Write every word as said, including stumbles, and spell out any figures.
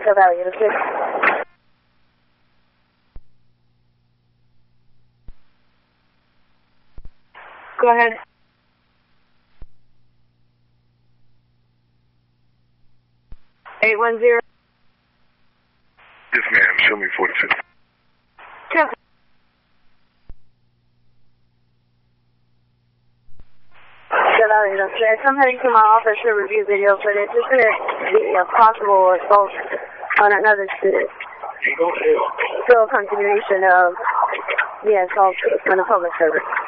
Echo Valley Interstate. Go ahead. eight one zero. Yes, ma'am. Show me forty-two. Sure. I'm heading to my office to review video footage. It's going to be a possible assault on another student. So a continuation of the assault on a public servant.